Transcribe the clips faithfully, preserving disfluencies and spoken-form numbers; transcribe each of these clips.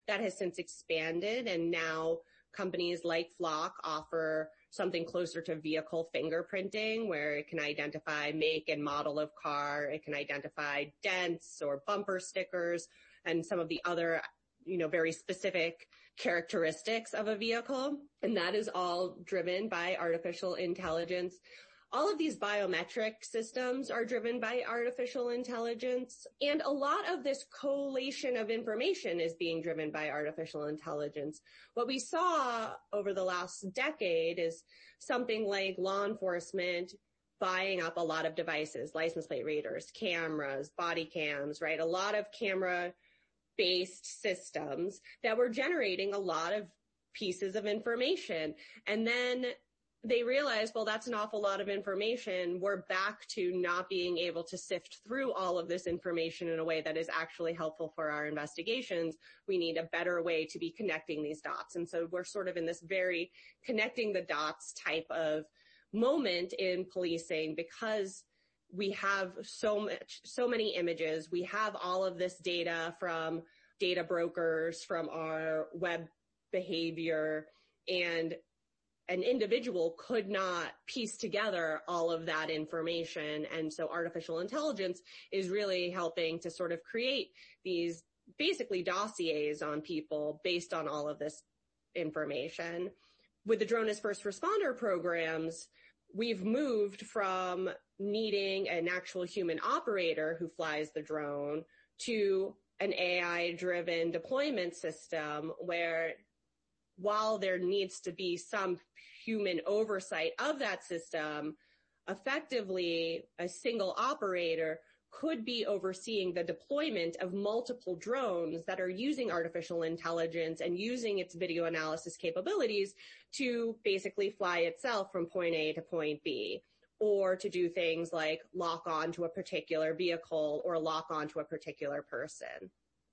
That has since expanded, and now companies like Flock offer something closer to vehicle fingerprinting, where it can identify make and model of car, it can identify dents or bumper stickers, and some of the other, you know, very specific characteristics of a vehicle. And that is all driven by artificial intelligence. All of these biometric systems are driven by artificial intelligence, and a lot of this collation of information is being driven by artificial intelligence. What we saw over the last decade is something like law enforcement buying up a lot of devices, license plate readers, cameras, body cams, right? A lot of camera-based systems that were generating a lot of pieces of information. And then they realized, well, that's an awful lot of information. We're back to not being able to sift through all of this information in a way that is actually helpful for our investigations. We need a better way to be connecting these dots. And so we're sort of in this very connecting the dots type of moment in policing, because we have so much, so many images. We have all of this data from data brokers, from our web behavior, and an individual could not piece together all of that information. And so artificial intelligence is really helping to sort of create these basically dossiers on people based on all of this information. With the Drone as First Responder programs, we've moved from needing an actual human operator who flies the drone to an A I-driven deployment system where, while there needs to be some human oversight of that system, effectively a single operator could be overseeing the deployment of multiple drones that are using artificial intelligence and using its video analysis capabilities to basically fly itself from point A to point B, or to do things like lock on to a particular vehicle or lock on to a particular person.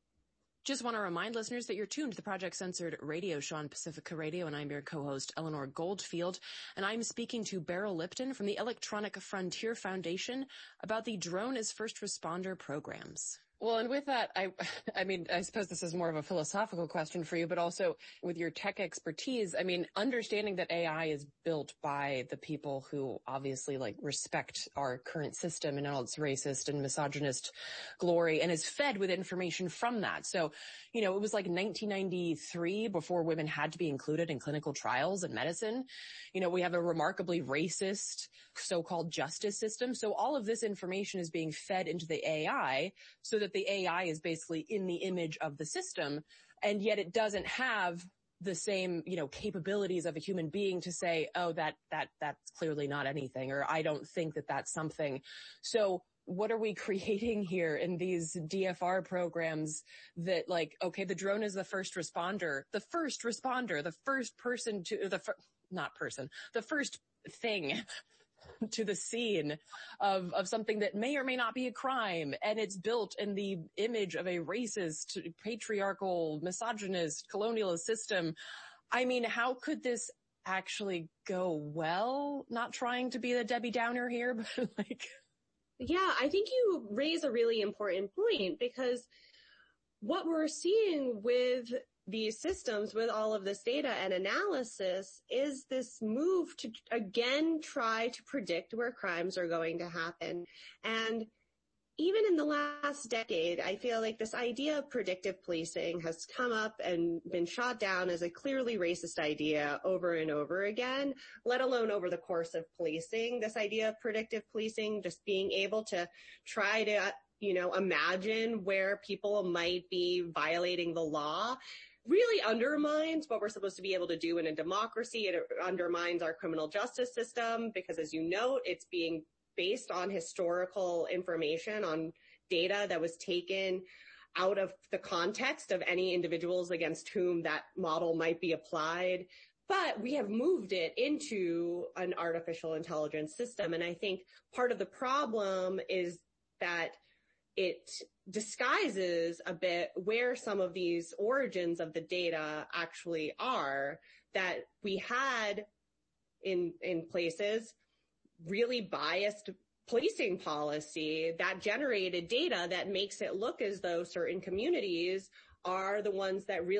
Just want to remind listeners that you're tuned to the Project Censored radio show on Pacifica Radio, and I'm your co-host, Eleanor Goldfield, and I'm speaking to Beryl Lipton from the Electronic Frontier Foundation about the Drone as First Responder programs. Well, and with that, I, I mean, I suppose this is more of a philosophical question for you, but also with your tech expertise, I mean, understanding that A I is built by the people who obviously like respect our current system and all its racist and misogynist glory, and is fed with information from that. So, you know, it was like nineteen ninety-three before women had to be included in clinical trials in medicine. You know, we have a remarkably racist so-called justice system. So all of this information is being fed into the A I so that the A I is basically in the image of the system, and yet it doesn't have the same, you know, capabilities of a human being to say, oh, that, that, that's clearly not anything, or I don't think that that's something. So what are we creating here in these D F R programs that, like, okay, the drone is the first responder, the first responder, the first person to the, fir- not person, the first thing to the scene of, of something that may or may not be a crime. And it's built in the image of a racist, patriarchal, misogynist, colonialist system. I mean, how could this actually go well? Not trying to be the Debbie Downer here, but like... Yeah, I think you raise a really important point, because what we're seeing with these systems, with all of this data and analysis, is this move to, again, try to predict where crimes are going to happen. And even in the last decade, I feel like this idea of predictive policing has come up and been shot down as a clearly racist idea over and over again, let alone over the course of policing. This idea of predictive policing, just being able to try to, you know, imagine where people might be violating the law, really undermines what we're supposed to be able to do in a democracy. It undermines our criminal justice system, because, as you note, it's being based on historical information, on data that was taken out of the context of any individuals against whom that model might be applied. But we have moved it into an artificial intelligence system. And I think part of the problem is that it disguises a bit where some of these origins of the data actually are, that we had in, in places really biased policing policy that generated data that makes it look as though certain communities are the ones that really